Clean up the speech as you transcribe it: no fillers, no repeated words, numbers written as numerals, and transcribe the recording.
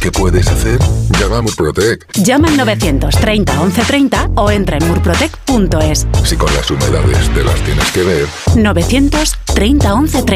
¿Qué puedes hacer? Llama a Murprotec. Llama al 930 1130 o entra en murprotec.es. Si con las humedades te las tienes que ver. 930 1130.